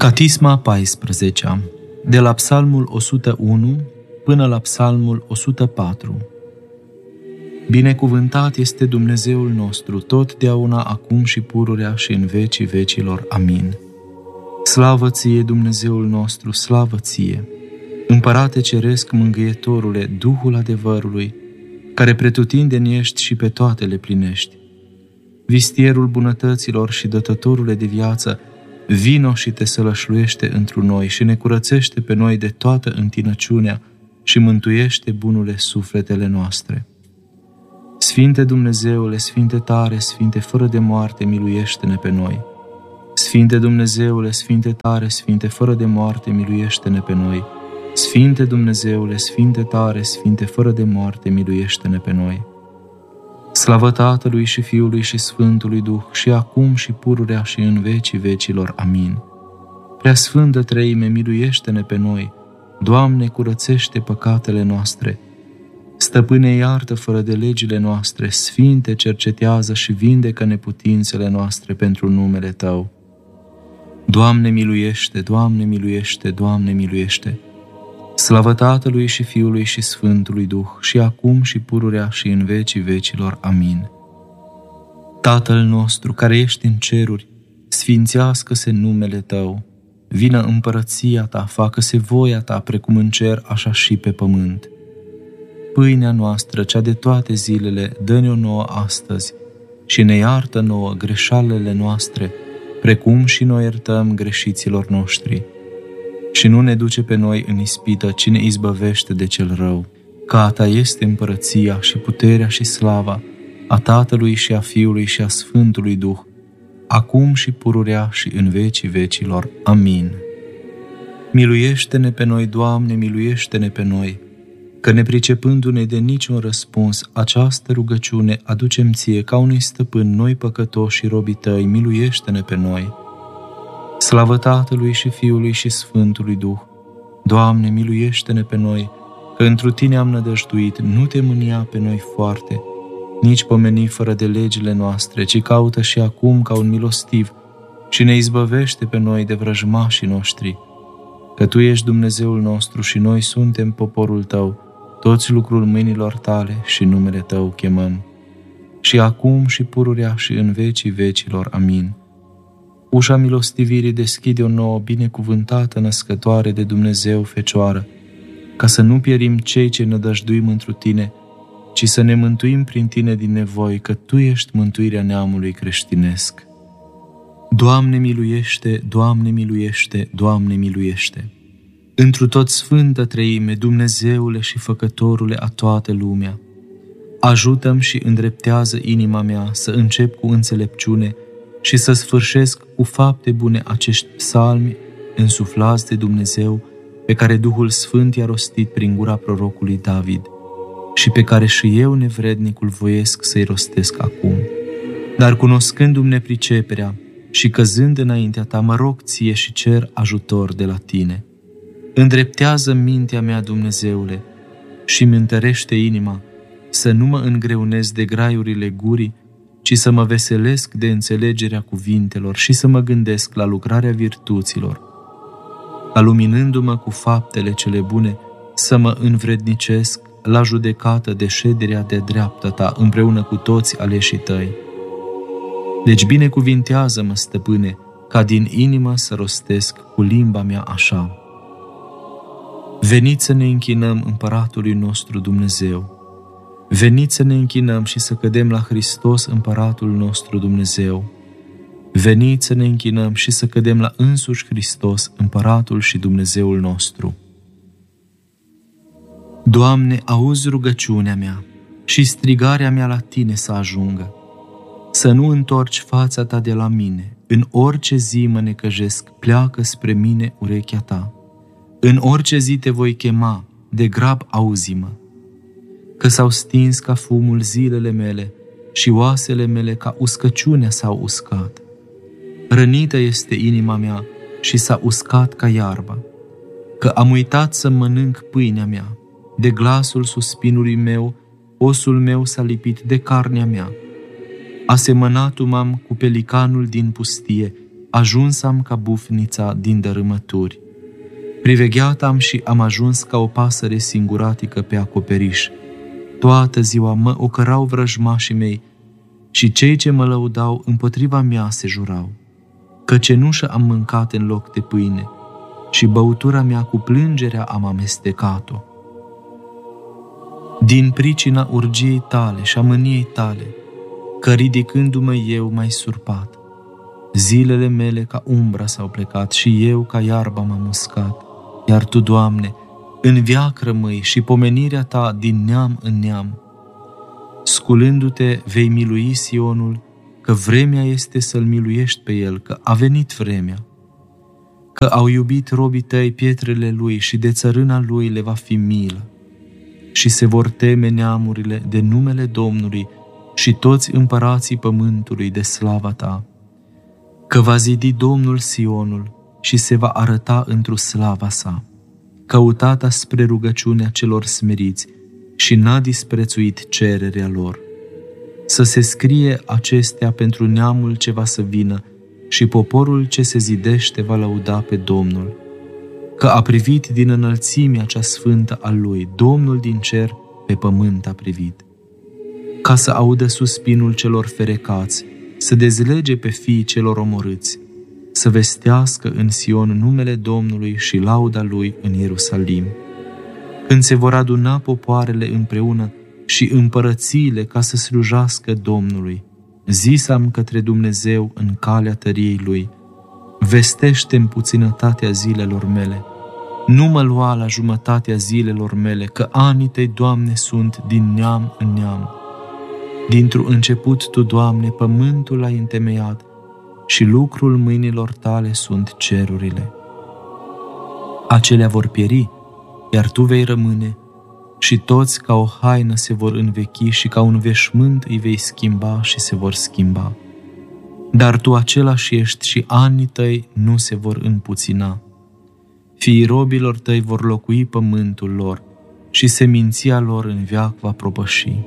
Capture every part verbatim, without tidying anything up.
Catisma a paisprezecea, de la Psalmul o sută unu până la Psalmul o sută patru. Binecuvântat este Dumnezeul nostru, totdeauna, acum și pururea și în vecii vecilor. Amin. Slavă ție, Dumnezeul nostru, slavă ție! Împărate ceresc, mângâietorule, Duhul adevărului, care pretutindeni ești și pe toate le plinești. Vistierul bunătăților și dătătorule de viață, vino și te sălășluiește întru noi și ne curățește pe noi de toată întinăciunea și mântuiește bunule sufletele noastre. Sfinte Dumnezeule, Sfinte tare, Sfinte fără de moarte, miluiește-ne pe noi. Sfinte Dumnezeule, Sfinte tare, Sfinte fără de moarte, miluiește-ne pe noi. Sfinte Dumnezeule, Sfinte tare, Sfinte fără de moarte, miluiește-ne pe noi. Slavă Tatălui și Fiului și Sfântului Duh, și acum și pururea și în vecii vecilor. Amin. Preasfântă Treime, miluiește-ne pe noi. Doamne, curățește păcatele noastre. Stăpâne, iartă fără de legile noastre. Sfinte, cercetează și vindecă neputințele noastre pentru numele Tău. Doamne, miluiește, Doamne, miluiește, Doamne, miluiește. Slavă Tatălui și Fiului și Sfântului Duh, și acum și pururea și în vecii vecilor. Amin. Tatăl nostru, care ești în ceruri, sfințească-se numele Tău. Vină împărăția Ta, facă-se voia Ta, precum în cer, așa și pe pământ. Pâinea noastră, cea de toate zilele, dă-ne-o nouă astăzi și ne iartă nouă greșalele noastre, precum și noi iertăm greșiților noștri. Și nu ne duce pe noi în ispită, ci ne izbăvește de cel rău. Că a Ta este împărăția și puterea și slava a Tatălui și a Fiului și a Sfântului Duh, acum și pururea și în vecii vecilor. Amin. Miluiește-ne pe noi, Doamne, miluiește-ne pe noi, că nepricepându-ne de niciun răspuns, această rugăciune aducem Ție ca unui stăpân, noi păcătoși și robii Tăi, miluiește-ne pe noi. Slavă Tatălui și Fiului și Sfântului Duh! Doamne, miluiește-ne pe noi, că întru Tine am nădăjduit, nu Te mânia pe noi foarte, nici pomeni fără de legile noastre, ci caută și acum ca un milostiv și ne izbăvește pe noi de vrăjmașii noștri, că Tu ești Dumnezeul nostru și noi suntem poporul Tău, toți lucrul mâinilor Tale și numele Tău chemăm. Și acum și pururea și în vecii vecilor. Amin. Ușa milostivirii deschide-o nouă, binecuvântată născătoare de Dumnezeu Fecioară, ca să nu pierim cei ce nădăjduim întru Tine, ci să ne mântuim prin Tine din nevoi, că Tu ești mântuirea neamului creștinesc. Doamne miluiește, Doamne miluiește, Doamne miluiește! Întru tot Sfântă Treime, Dumnezeule și Făcătorule a toată lumea, ajută-mi și îndreptează inima mea să încep cu înțelepciune și să sfârșesc cu fapte bune acești psalmi însuflați de Dumnezeu, pe care Duhul Sfânt i-a rostit prin gura prorocului David și pe care și eu, nevrednicul, voiesc să-i rostesc acum. Dar cunoscându-mi nepriceperea și căzând înaintea Ta, mă rog Ție și cer ajutor de la Tine. Îndreptează mintea mea, Dumnezeule, și-mi întărește inima, să nu mă îngreunez de graiurile gurii, ci să mă veselesc de înțelegerea cuvintelor și să mă gândesc la lucrarea virtuților, ca luminându-mă cu faptele cele bune, să mă învrednicesc la judecată de șederea de dreaptă Ta împreună cu toți aleșii Tăi. Deci binecuvintează-mă, Stăpâne, ca din inimă să rostesc cu limba mea așa. Veniți să ne închinăm Împăratului nostru Dumnezeu. Veniți să ne închinăm și să cădem la Hristos, Împăratul nostru Dumnezeu. Veniți să ne închinăm și să cădem la însuși Hristos, Împăratul și Dumnezeul nostru. Doamne, auzi rugăciunea mea și strigarea mea la Tine să ajungă. Să nu întorci fața Ta de la mine. În orice zi mă necăjesc, pleacă spre mine urechea Ta. În orice zi Te voi chema, de grab auzi-mă. Că s-au stins ca fumul zilele mele și oasele mele ca uscăciunea s-au uscat. Rănită este inima mea și s-a uscat ca iarba, că am uitat să mănânc pâinea mea, de glasul suspinului meu, osul meu s-a lipit de carnea mea. Asemănatul m-am cu pelicanul din pustie, ajuns am ca bufnița din dărâmături. Privegheat am și am ajuns ca o pasăre singuratică pe acoperiș. Toată ziua mă ocărau vrăjmașii mei și cei ce mă lăudau împotriva mea se jurau, că cenușă am mâncat în loc de pâine și băutura mea cu plângerea am amestecat-o. Din pricina urgiei tale și a mâniei tale, că ridicându-mă eu m-ai surpat, zilele mele ca umbra s-au plecat și eu ca iarba m-am uscat, iar Tu, Doamne, în veac rămâi și pomenirea Ta din neam în neam. Sculându-Te vei milui Sionul, că vremea este să-l miluiești pe el, că a venit vremea. Că au iubit robii Tăi pietrele lui și de țărâna lui le va fi milă. Și se vor teme neamurile de numele Domnului și toți împărații pământului de slava Ta. Că va zidi Domnul Sionul și se va arăta într-o slava sa, căutata spre rugăciunea celor smeriți și n-a disprețuit cererea lor. Să se scrie acestea pentru neamul ce va să vină și poporul ce se zidește va lăuda pe Domnul. Că a privit din înălțimea cea sfântă a Lui, Domnul din cer pe pământ a privit. Ca să audă suspinul celor ferecați, să dezlege pe fiii celor omorâți, să vestească în Sion numele Domnului și lauda Lui în Ierusalim. Când se vor aduna popoarele împreună și împărățiile ca să slujească Domnului, zis-am către Dumnezeu în calea tăriei Lui, vestește-mi puținătatea zilelor mele, nu mă lua la jumătatea zilelor mele, că anii Tăi, Doamne, sunt din neam în neam. Dintr-un început Tu, Doamne, pământul ai întemeiat și lucrul mâinilor Tale sunt cerurile. Acelea vor pieri, iar Tu vei rămâne, și toți ca o haină se vor învechi și ca un veșmânt îi vei schimba și se vor schimba. Dar Tu același ești și anii Tăi nu se vor împuțina. Fiii robilor Tăi vor locui pământul lor și seminția lor în veac va propăși.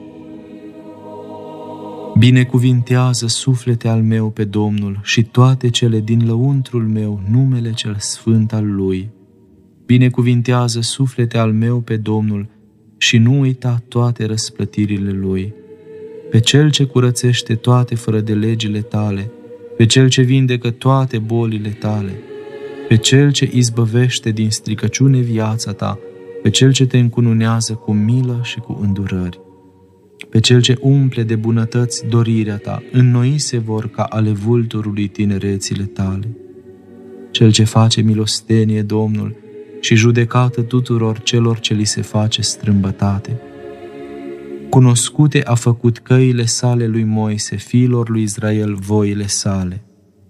Binecuvintează, suflete al meu, pe Domnul și toate cele din lăuntrul meu numele cel sfânt al Lui. Binecuvintează, suflete al meu, pe Domnul și nu uita toate răsplătirile Lui. Pe Cel ce curățește toate fără de legile Tale, pe Cel ce vindecă toate bolile Tale, pe Cel ce izbăvește din stricăciune viața Ta, pe Cel ce Te încununează cu milă și cu îndurări, pe Cel ce umple de bunătăți dorirea Ta, înnoi se vor ca ale vulturului tinerețile Tale. Cel ce face milostenie, Domnul, și judecată tuturor celor ce li se face strâmbătate. Cunoscute a făcut căile sale lui Moise, fiilor lui Israel voile sale.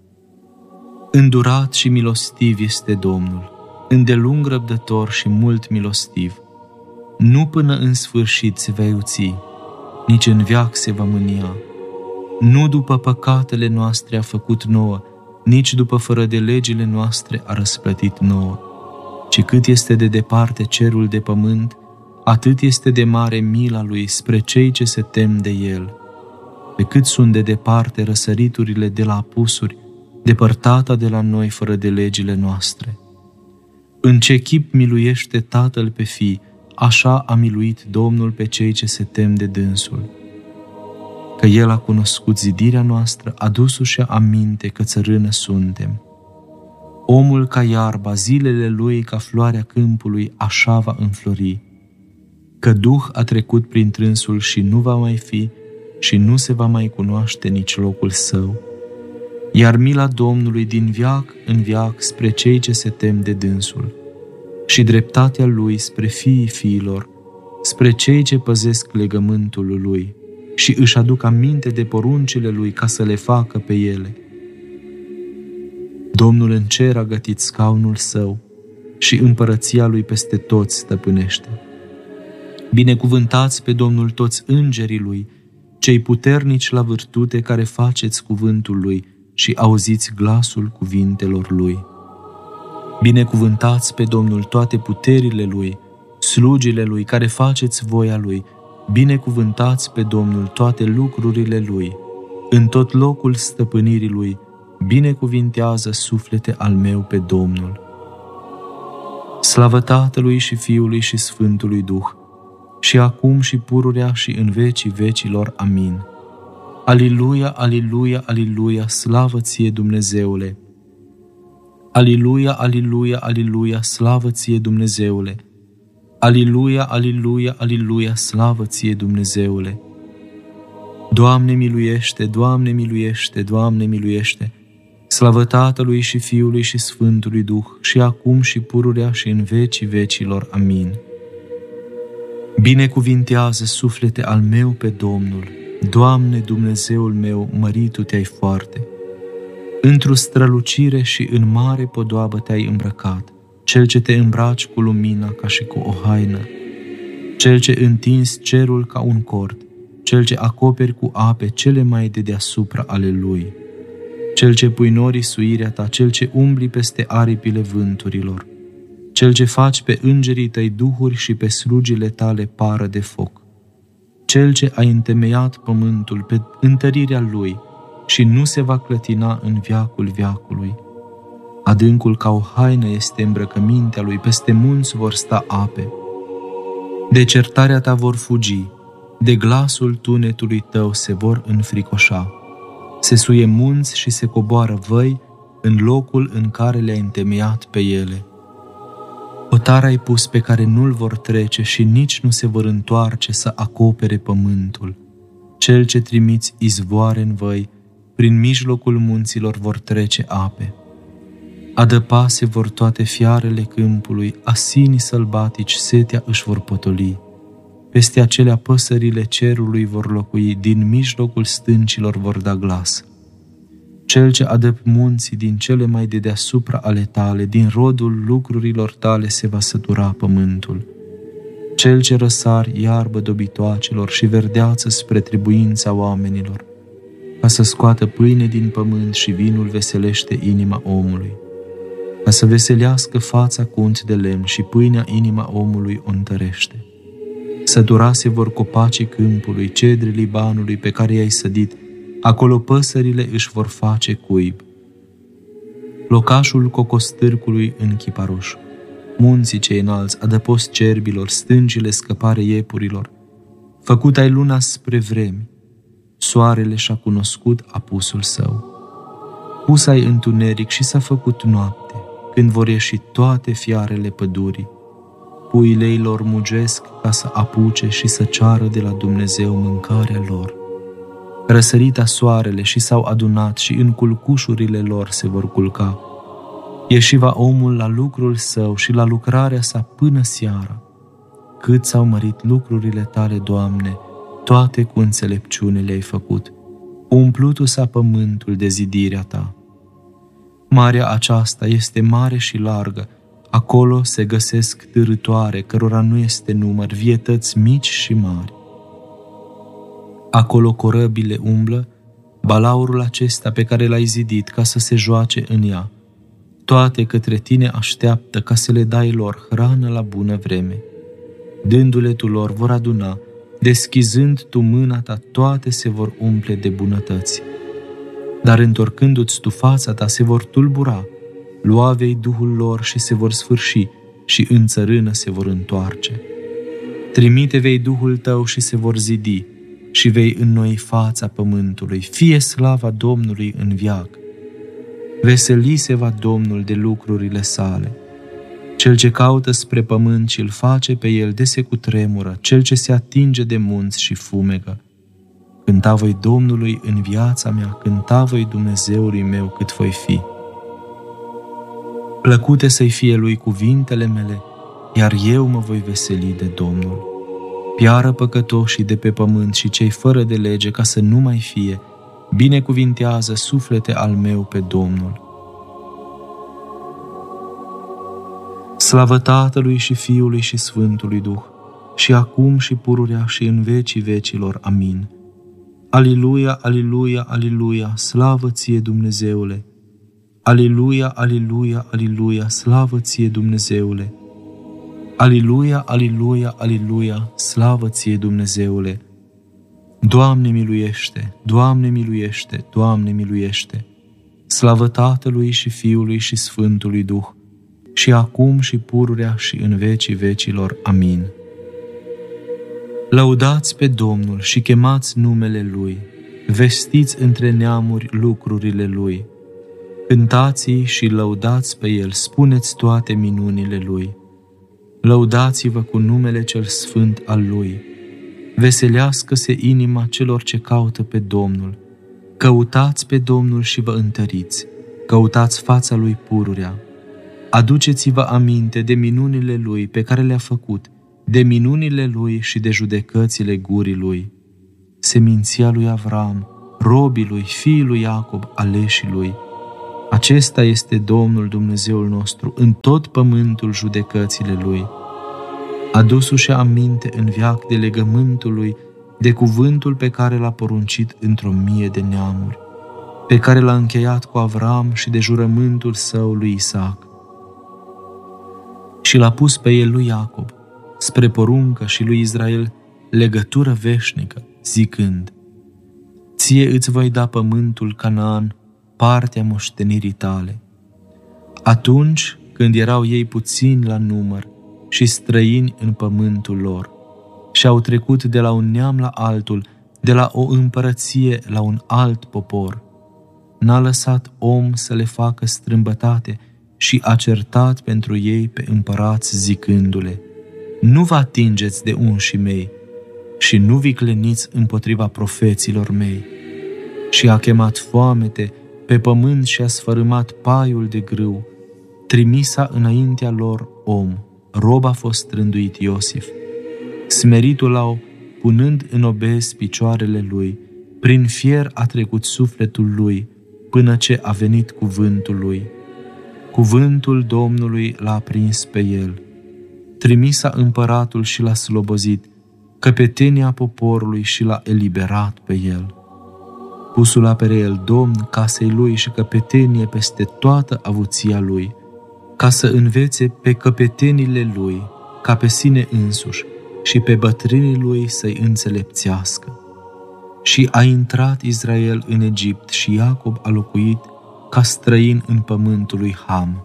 Îndurat și milostiv este Domnul, îndelung răbdător și mult milostiv. Nu până în sfârșit se va iuți, nici în veac se va mânia. Nu după păcatele noastre a făcut nouă, nici după fără de legile noastre a răsplătit nouă. Ci cât este de departe cerul de pământ, atât este de mare mila Lui spre cei ce se tem de El. Pe cât sunt de departe răsăriturile de la apusuri, depărtata de la noi fără de legile noastre. În ce chip miluiește Tatăl pe fii, așa a miluit Domnul pe cei ce se tem de dânsul. Că El a cunoscut zidirea noastră, adus-și aminte că țărână suntem. Omul ca iarba, zilele lui ca floarea câmpului, așa va înflori. Că duh a trecut prin trânsul și nu va mai fi și nu se va mai cunoaște nici locul său. Iar mila Domnului din veac în veac spre cei ce se tem de dânsul și dreptatea Lui spre fiii fiilor, spre cei ce păzesc legământul Lui și își aduc aminte de poruncile Lui ca să le facă pe ele. Domnul în cer a gătit scaunul Său și împărăția Lui peste toți stăpânește. Binecuvântați pe Domnul toți îngerii Lui, cei puternici la virtute care faceți cuvântul Lui și auziți glasul cuvintelor Lui. Binecuvântați pe Domnul toate puterile Lui, slugile Lui care faceți voia Lui, binecuvântați pe Domnul toate lucrurile Lui, în tot locul stăpânirii Lui, binecuvintează, suflete al meu, pe Domnul. Slavă Tatălui și Fiului și Sfântului Duh, și acum și pururea și în vecii vecilor. Amin. Aliluia, aliluia, aliluia, slavă ție, Dumnezeule! Aliluia, aliluia, aliluia, slavă ție, Dumnezeule! Aliluia, aliluia, aliluia, slavă ție, Dumnezeule! Doamne miluiește, Doamne miluiește, Doamne miluiește! Slavă Tatălui și Fiului și Sfântului Duh, și acum și pururea și în vecii vecilor. Amin. Binecuvintează, suflete al meu, pe Domnul. Doamne, Dumnezeul meu, mărit Tu te-ai foarte. Într-o strălucire și în mare podoabă te-ai îmbrăcat, Cel ce te îmbraci cu lumina ca și cu o haină, Cel ce întins cerul ca un cord, Cel ce acoperi cu ape cele mai de deasupra ale Lui, Cel ce pui norii suirea Ta, Cel ce umbli peste aripile vânturilor, Cel ce faci pe îngerii Tăi duhuri și pe slugile Tale pară de foc, Cel ce ai întemeiat pământul pe întărirea Lui și nu se va clătina în veacul veacului. Adâncul ca o haină este îmbrăcămintea Lui, peste munți vor sta ape. De certarea Ta vor fugi, de glasul tunetului Tău se vor înfricoșa. Se suie munți și se coboară văi în locul în care le-ai întemeiat pe ele. Hotar ai pus pe care nu-l vor trece și nici nu se vor întoarce să acopere pământul. Cel ce trimiți izvoare în văi, prin mijlocul munților vor trece ape. Adăpase vor toate fiarele câmpului, asinii sălbatici setea își vor potoli. Peste acelea păsările cerului vor locui, din mijlocul stâncilor vor da glas. Cel ce adăp munții din cele mai de deasupra ale Tale, din rodul lucrurilor Tale se va sătura pământul. Cel ce răsari iarbă dobitoacelor și verdeață spre trebuința oamenilor, ca să scoată pâine din pământ și vinul veselește inima omului, ca să veselească fața cu unt de lemn și pâinea inima omului o întărește. Săturase vor copacii câmpului, cedrii Libanului pe care i-ai sădit, acolo păsările își vor face cuib. Locașul cocostârcului în Chiparoș, munții cei înalți, adăpost cerbilor, stâncile scăpare iepurilor, făcut ai luna spre vremi, soarele și-a cunoscut apusul său. Pus ai întuneric și s-a făcut noapte, când vor ieși toate fiarele pădurii. Puile ei lor mugesc ca să apuce și să ceară de la Dumnezeu mâncarea lor. Răsărita soarele și s-au adunat și în culcușurile lor se vor culca. Ieși va omul la lucrul său și la lucrarea sa până seara. Cât s-au mărit lucrurile Tale, Doamne, toate cu înțelepciune le-ai făcut. Umplutu s-a pământul de zidirea Ta. Marea aceasta este mare și largă, acolo se găsesc târâtoare, cărora nu este număr, vietăți mici și mari. Acolo corăbile umblă, balaurul acesta pe care l-ai zidit ca să se joace în ea. Toate către Tine așteaptă ca să le dai lor hrană la bună vreme. Dându-le Tu lor vor aduna, deschizând Tu mâna Ta, toate se vor umple de bunătăți. Dar întorcându-ți Tu fața Ta, se vor tulbura, lua vei Duhul lor și se vor sfârși și în țărână se vor întoarce. Trimite vei Duhul Tău și se vor zidi și vei înnoi fața pământului. Fie slava Domnului în veac. Veseli se va Domnul de lucrurile sale. Cel ce caută spre pământ și îl face pe el de se cutremură, cel ce se atinge de munți și fumegă. Cânta voi Domnului în viața mea, cânta voi Dumnezeului meu cât voi fi. Plăcute să-i fie lui cuvintele mele, iar eu mă voi veseli de Domnul. Piară păcătoșii de pe pământ și cei fără de lege, ca să nu mai fie, binecuvintează, suflete al meu, pe Domnul. Slavă Tatălui și Fiului și Sfântului Duh, și acum și pururea și în vecii vecilor. Amin. Aliluia, aliluia, aliluia, slavă ție, Dumnezeule! Aliluia, aliluia, aliluia, slavă ție, Dumnezeule! Aliluia, aliluia, aliluia, slavă ție, Dumnezeule! Doamne miluiește, Doamne miluiește, Doamne miluiește! Slavă Tatălui și Fiului și Sfântului Duh, și acum și pururea și în vecii vecilor. Amin. Lăudați pe Domnul și chemați numele Lui, vestiți între neamuri lucrurile Lui. Cântați-i și lăudați pe El, spuneți toate minunile Lui. Lăudați-vă cu numele cel sfânt al Lui. Veselească-se inima celor ce caută pe Domnul. Căutați pe Domnul și vă întăriți. Căutați fața Lui pururea. Aduceți-vă aminte de minunile Lui pe care le-a făcut, de minunile Lui și de judecățile gurii Lui. Seminția lui Avram, robii Lui, fiii lui Iacob, aleșii Lui. Acesta este Domnul Dumnezeul nostru, în tot pământul judecățile Lui. Adu-și aminte în veac de legământul Lui, de cuvântul pe care l-a poruncit într-o mie de neamuri, pe care l-a încheiat cu Avram și de jurământul său lui Isaac. Și l-a pus pe el lui Iacob, spre poruncă, și lui Israel legătură veșnică, zicând: Ție îți voi da pământul Canaan, partea moștenirii tale. Atunci când erau ei puțini la număr și străini în pământul lor, și au trecut de la un neam la altul, de la o împărăție la un alt popor, n-a lăsat om să le facă strâmbătate și a certat pentru ei pe împărați, zicându-le: Nu vă atingeți de unșii mei și nu vicleniți împotriva profeților mei. Și a chemat foamete pe pământ și a sfărâmat paiul de grâu. Trimisa înaintea lor om, rob a fost rânduit Iosif. Smeritul au, punând în obez picioarele lui, prin fier a trecut sufletul lui, până ce a venit cuvântul lui. Cuvântul Domnului l-a aprins pe el. Trimisa împăratul și l-a slobozit, căpetenia poporului și l-a eliberat pe el. Pusul a pe el domn casei lui și căpetenie peste toată avuția lui, ca să învețe pe căpetenile lui, ca pe sine însuși, și pe bătrânii lui să-i înțelepțească. Și a intrat Israel în Egipt și Iacob a locuit ca străin în pământul lui Ham.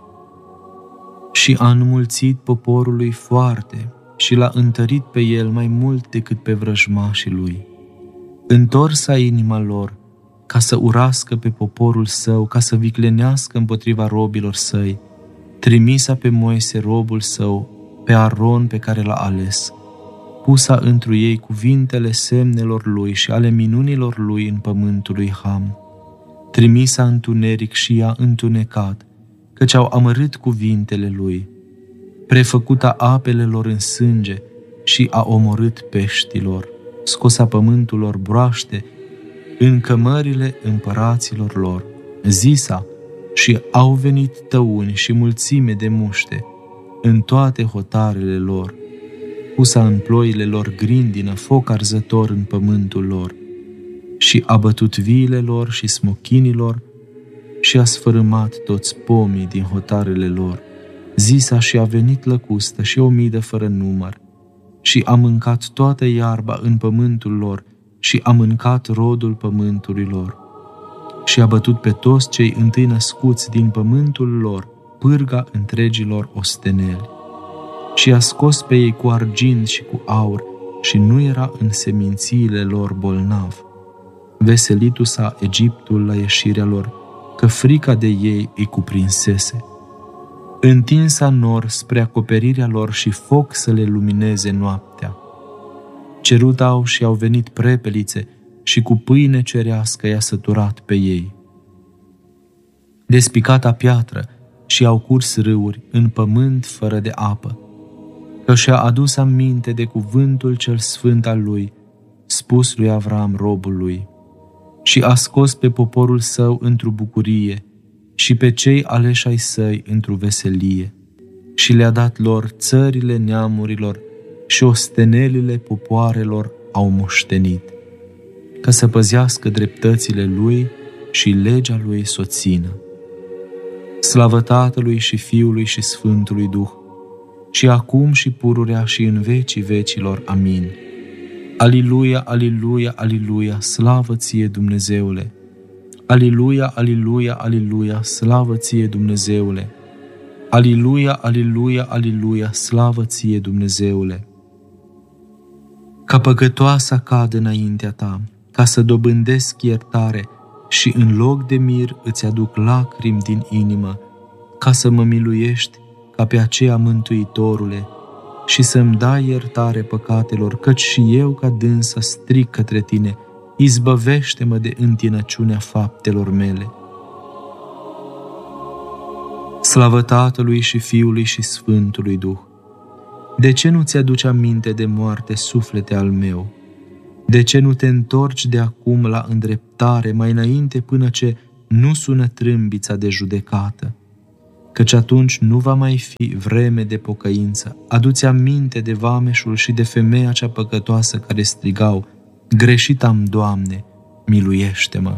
Și a înmulțit poporului foarte și l-a întărit pe el mai mult decât pe vrăjmașii lui. Întorsa inima lor ca să urască pe poporul său, ca să viclenească împotriva robilor săi, trimisa pe Moise robul său, pe Aron pe care l-a ales, pusa întru ei cuvintele semnelor lui și ale minunilor lui în pământul lui Ham. Trimisa întuneric și i-a întunecat, căci au amărât cuvintele lui. Prefăcuta apele lor în sânge și a omorât peștilor, scosa pământul lor broaște în cămările împăraților lor. Zisa, și au venit tăuni și mulțime de muște în toate hotarele lor. Pusa în ploile lor grindină, foc arzător în pământul lor, și a bătut viile lor și smochinilor și a sfărâmat toți pomii din hotarele lor. Zisa, și a venit lăcustă și o midă fără număr, și a mâncat toată iarba în pământul lor și a mâncat rodul pământului lor. Și a bătut pe toți cei întâi născuți din pământul lor, pârga întregilor osteneli. Și a scos pe ei cu argint și cu aur și nu era în semințiile lor bolnav. Veselitu s-a Egiptul la ieșirea lor, că frica de ei îi cuprinsese. Întinsa nor spre acoperirea lor și foc să le lumineze noaptea. Cerut au și au venit prepelițe și cu pâine cerească i-a săturat pe ei. Despicata piatră și au curs râuri în pământ fără de apă, că și-a adus aminte de cuvântul cel sfânt al lui, spus lui Avram robul lui, și a scos pe poporul său într-o bucurie și pe cei aleși ai săi într-o veselie, și le-a dat lor țările neamurilor și ostenelile popoarelor au moștenit, ca să păzească dreptățile lui și legea lui s-o țină. Slavă Tatălui și Fiului și Sfântului Duh, și acum și pururea și în vecii vecilor. Amin. Aliluia, aliluia, aliluia, slavă ție, Dumnezeule! Aliluia, aliluia, aliluia, slavă ție, Dumnezeule! Aliluia, aliluia, aliluia, slavă ție, Dumnezeule! Ca păcătoasa cad înaintea ta, ca să dobândesc iertare și în loc de mir îți aduc lacrimi din inimă, ca să mă miluiești ca pe aceea, Mântuitorule, și să-mi dai iertare păcatelor, căci și eu ca dânsa strig către tine, izbăvește-mă de întinăciunea faptelor mele. Slavă Tatălui și Fiului și Sfântului Duh! De ce nu ți-aduci aminte de moarte, suflete al meu? De ce nu te întorci de acum la îndreptare, mai înainte până ce nu sună trâmbița de judecată? Căci atunci nu va mai fi vreme de pocăință. Adu-ți aminte de vameșul și de femeia cea păcătoasă care strigau: greșit am, Doamne, miluiește-mă!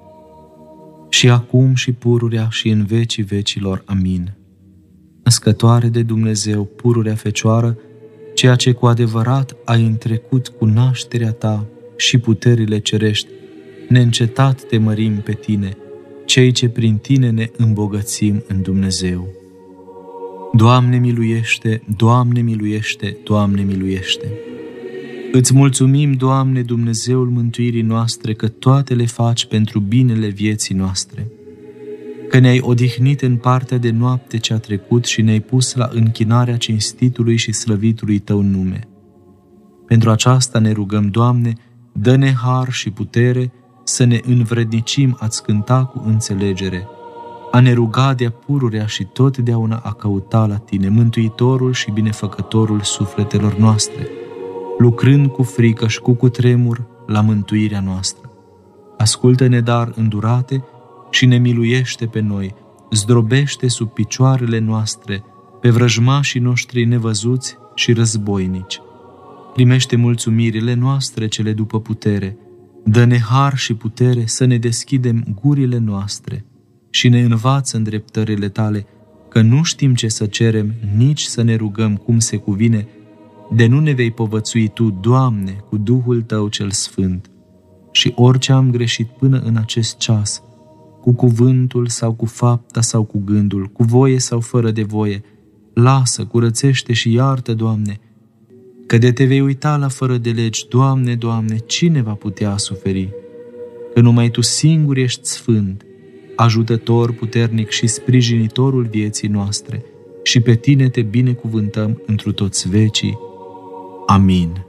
Și acum și pururea și în vecii vecilor. Amin. Născătoare de Dumnezeu, pururea Fecioară, ceea ce cu adevărat ai întrecut cu nașterea ta și puterile cerești, neîncetat te mărim pe tine, cei ce prin tine ne îmbogățim în Dumnezeu. Doamne miluiește, Doamne miluiește, Doamne miluiește! Îți mulțumim, Doamne, Dumnezeul mântuirii noastre, că toate le faci pentru binele vieții noastre, că ne-ai odihnit în partea de noapte ce a trecut și ne-ai pus la închinarea cinstitului și slăvitului Tău nume. Pentru aceasta ne rugăm, Doamne, dă-ne har și putere să ne învrednicim a-ți cânta cu înțelegere, a ne ruga de-a pururea și totdeauna a căuta la Tine, Mântuitorul și binefăcătorul sufletelor noastre, lucrând cu frică și cu cutremur la mântuirea noastră. Ascultă-ne, dar îndurate, și ne miluiește pe noi, zdrobește sub picioarele noastre pe vrăjmașii noștri nevăzuți și războinici. Primește mulțumirile noastre cele după putere, dă-ne har și putere să ne deschidem gurile noastre și ne învață îndreptările Tale, că nu știm ce să cerem, nici să ne rugăm cum se cuvine, de nu ne vei povățui Tu, Doamne, cu Duhul Tău cel Sfânt. Și orice am greșit până în acest ceas, cu cuvântul sau cu fapta sau cu gândul, cu voie sau fără de voie, lasă, curățește și iartă, Doamne, că de Te vei uita la fără de legi, Doamne, Doamne, cine va putea suferi? Că numai Tu singur ești sfânt, ajutător puternic și sprijinitorul vieții noastre, și pe Tine Te binecuvântăm întru toți vecii. Amin.